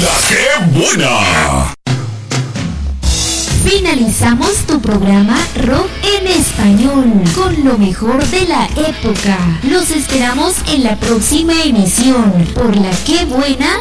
La que buena. Finalizamos tu programa Rock en Español con lo mejor de la época. Los esperamos en la próxima emisión por La Que Buena